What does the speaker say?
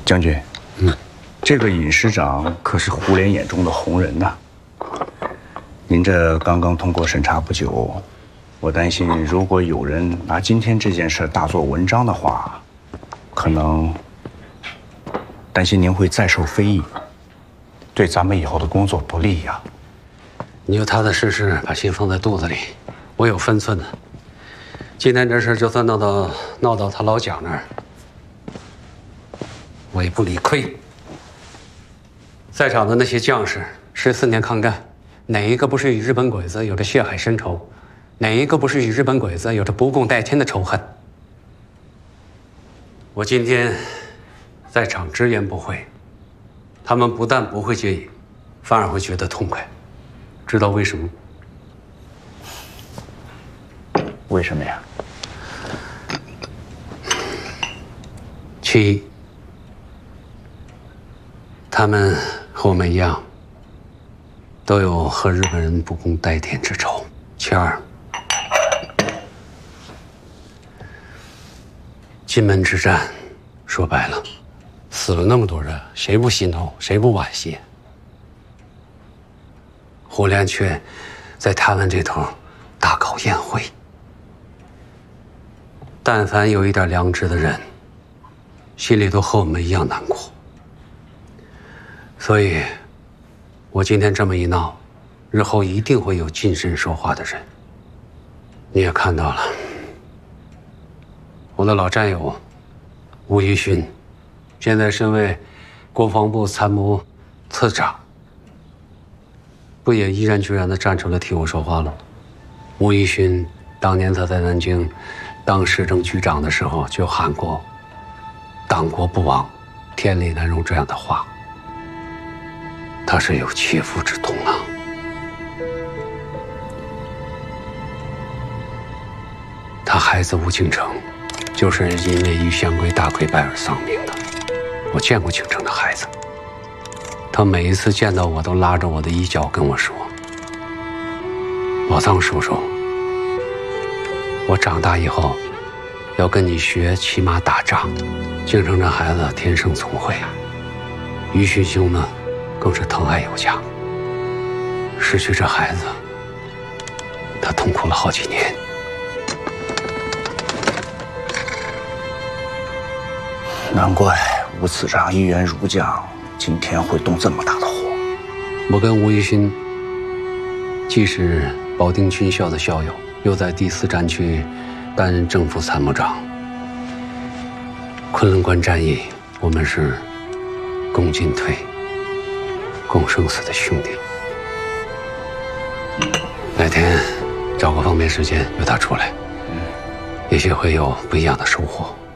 将军，这个尹师长可是胡琏眼中的红人呐。您这刚刚通过审查不久，我担心如果有人拿今天这件事大做文章的话，可能担心您会再受非议，对咱们以后的工作不利呀。 你就踏踏实实把心放在肚子里，我有分寸的。今天这事就算闹到他老蒋那儿，我也不理亏。在场的那些将士，14年抗战，哪一个不是与日本鬼子有着血海深仇？哪一个不是与日本鬼子有着不共戴天的仇恨？我今天在场直言不讳，他们不但不会介意，反而会觉得痛快。知道为什么？ 为什么呀？ 其一，他们和我们一样，都有和日本人不共戴天之仇。其二，金门之战，说白了，死了那么多人，谁不心痛，谁不惋惜？胡琏却在他们这头大搞宴会。但凡有一点良知的人，心里都和我们一样难过。所以，我今天这么一闹，日后一定会有近身说话的人。你也看到了，我的老战友吴一勋，现在身为国防部参谋次长，不也毅然决然地站出来替我说话了？吴一勋当年他在南京当市政局长的时候就喊过“党国不亡，天理难容”这样的话。他是有切肤之痛啊。他孩子吴敬城，就是因为于祥贵大溃败而丧命的。我见过敬城的孩子，他每一次见到我都拉着我的衣角跟我说：“老藏叔叔，我长大以后要跟你学骑马打仗。”敬城这孩子天生聪慧啊。于勋兄呢，更是疼爱有加。失去这孩子，他痛苦了好几年。 难怪吴次长一员儒将，今天会动这么大的火。 我跟吴一勋既是保定军校的校友，又在第4战区担任正副参谋长。昆仑关战役，我们是共进退、共生死的兄弟。哪天找个方便时间约他出来，也许会有不一样的收获。